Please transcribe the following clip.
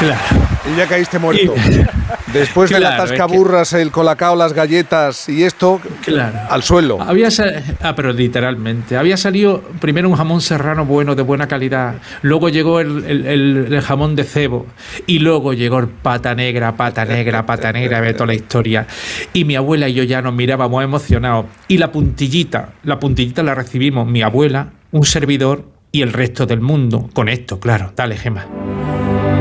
Claro. Y ya caíste muerto. Después de la tascaburras, el colacao, las galletas y esto, al suelo. Pero literalmente. Había salido primero un jamón serrano bueno, de buena calidad. Luego llegó el jamón de cebo. Y luego llegó el pata negra, ve toda la historia. Y mi abuela y yo ya nos mirábamos emocionados. Y la puntillita la recibimos mi abuela, un servidor y el resto del mundo. Con esto, claro. Dale, Gemma.